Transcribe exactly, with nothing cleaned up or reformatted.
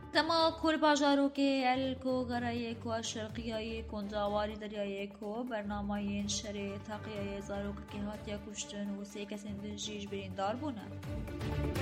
دما کل باجارو که الکو غرای کو شرقیای کنجاواری دریای کو برنامه شری تقیای زاروک که هاتیا کشتن و سه کسین دجیج بریندار بونه.